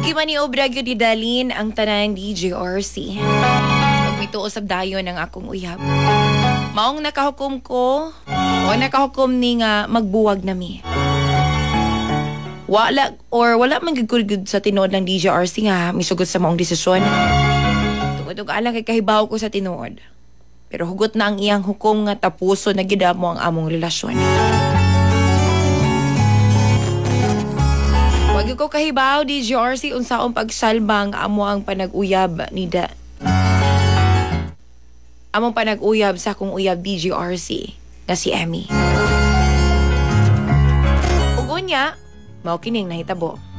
Sige man ni obra gyud idalin ang tanang DJRC. Pag mito usab dayon ang akong uyab. Maong nakahukom ko o nakahukom ni nga magbuwag nami. Wala man gigud sa tinuod ng DJRC nga misugod sa maong desisyon. Tungod alang kay kahibaw ko sa tinuod. Pero hugot na ang iyang hukom nga tapuso na gidamo ang among relasyon. Wag ko kahibaw DJRC unsaong pagsalba nga amo ang panag-uyab ni among panag-uyab sa akong uyab DJRC nga si Emmy. Ug unya, mao kining nahitabo.